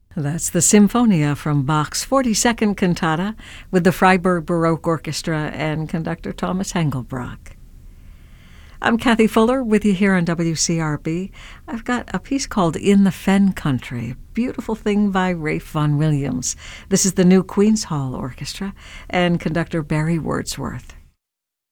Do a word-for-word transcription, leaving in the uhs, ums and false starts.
That's the Symphonia from Bach's forty-second Cantata with the Freiburg Baroque Orchestra and conductor Thomas Engelbrock. I'm Kathy Fuller with you here on W C R B. I've got a piece called In the Fen Country, a beautiful thing by Ralph Vaughan Williams. This is the new Queen's Hall Orchestra and conductor Barry Wordsworth.